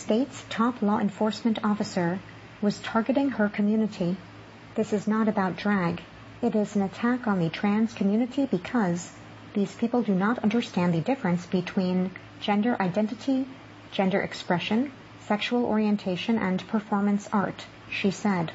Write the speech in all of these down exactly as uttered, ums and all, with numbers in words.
state's top law enforcement officer was targeting her community. This is not about drag. It is an attack on the trans community because these people do not understand the difference between gender identity, gender expression, sexual orientation, and performance art, she said.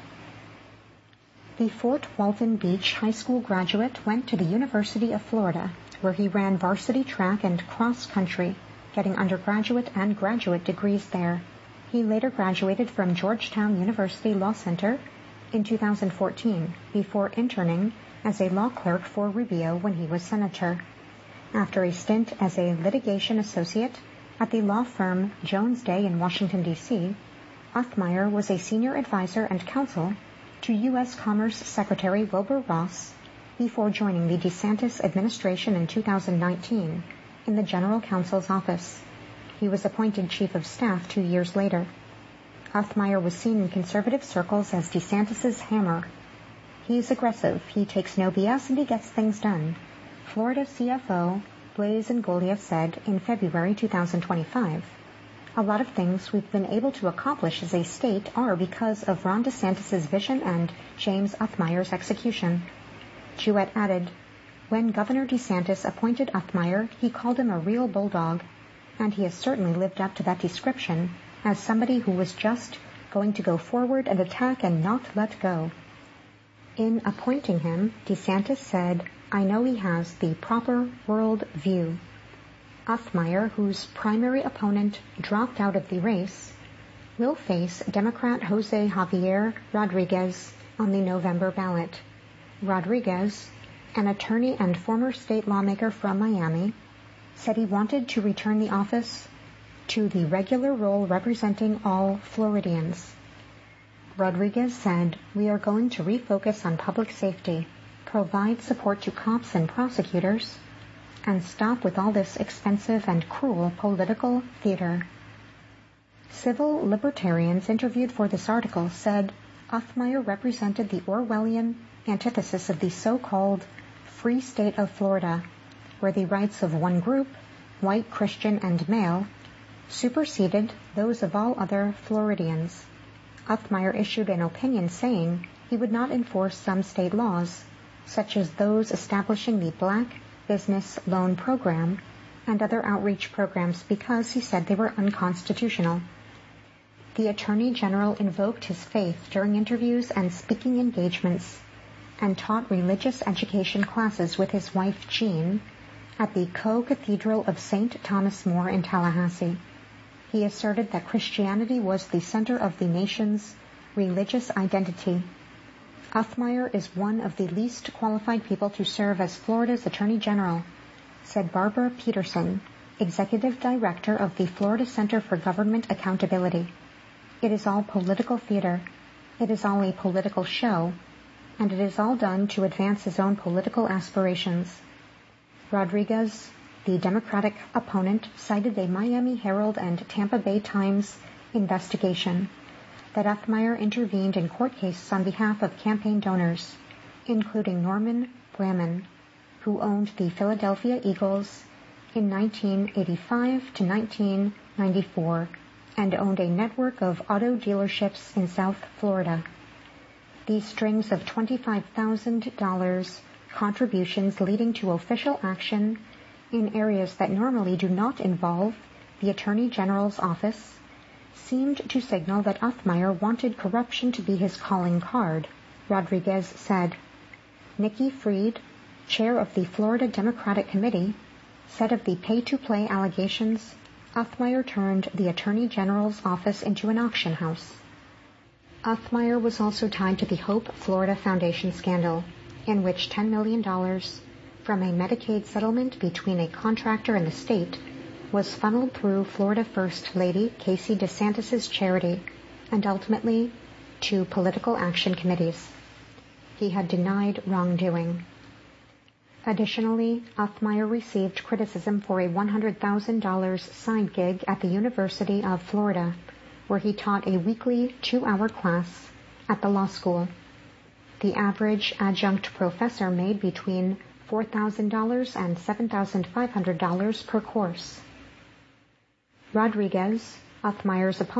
The Fort Walton Beach High School graduate went to the University of Florida, where he ran varsity track and cross country, getting undergraduate and graduate degrees there. He later graduated from Georgetown University Law Center in two thousand fourteen, before interning as a law clerk for Rubio when he was senator. After a stint as a litigation associate at the law firm Jones Day in Washington, D C, Othmeyer was a senior advisor and counsel to U S Commerce Secretary Wilbur Ross before joining the DeSantis administration in two thousand nineteen in the General Counsel's office. He was appointed Chief of Staff two years later. Othmeyer was seen in conservative circles as DeSantis's hammer. He's aggressive, he takes no B S, and he gets things done, Florida C F O Blaise Ingoglia said in February two thousand twenty-five. A lot of things we've been able to accomplish as a state are because of Ron DeSantis' vision and James Othmeyer's execution. Jewett added, when Governor DeSantis appointed Othmeyer, he called him a real bulldog, and he has certainly lived up to that description as somebody who was just going to go forward and attack and not let go. In appointing him, DeSantis said, I know he has the proper world view. Othmeyer, whose primary opponent dropped out of the race, will face Democrat Jose Javier Rodriguez on the November ballot. Rodriguez, an attorney and former state lawmaker from Miami, said he wanted to return the office to the regular role representing all Floridians. Rodriguez said, we are going to refocus on public safety, provide support to cops and prosecutors, and stop with all this expensive and cruel political theater. Civil libertarians interviewed for this article said Othmeyer represented the Orwellian antithesis of the so-called free state of Florida, where the rights of one group, white, Christian, and male, superseded those of all other Floridians. Othmeyer issued an opinion saying he would not enforce some state laws, such as those establishing the Black Business Loan Program and other outreach programs, because he said they were unconstitutional. The Attorney General invoked his faith during interviews and speaking engagements and taught religious education classes with his wife Jean at the Co-Cathedral of Saint Thomas More in Tallahassee. He asserted that Christianity was the center of the nation's religious identity. Othmeyer is one of the least qualified people to serve as Florida's Attorney General, said Barbara Peterson, Executive Director of the Florida Center for Government Accountability. It is all political theater. It is all a political show, and it is all done to advance his own political aspirations. Rodriguez, the Democratic opponent, cited a Miami Herald and Tampa Bay Times investigation that Othmeyer intervened in court cases on behalf of campaign donors, including Norman Bramman, who owned the Philadelphia Eagles in nineteen eighty-five to nineteen ninety-four and owned a network of auto dealerships in South Florida. These strings of twenty-five thousand dollars contributions leading to official action in areas that normally do not involve the Attorney General's office seemed to signal that Othmeyer wanted corruption to be his calling card, Rodriguez said. Nikki Fried, chair of the Florida Democratic Committee, said of the pay-to-play allegations, Othmeyer turned the Attorney General's office into an auction house. Othmeyer was also tied to the Hope Florida Foundation scandal, in which ten million dollars from a Medicaid settlement between a contractor and the state was funneled through Florida First Lady Casey DeSantis' charity and ultimately to political action committees. He had denied wrongdoing. Additionally, Othmeyer received criticism for a one hundred thousand dollars side gig at the University of Florida, where he taught a weekly two-hour class at the law school. The average adjunct professor made between four thousand dollars and seven thousand five hundred dollars per course. Rodriguez, Othmeyer's opponent,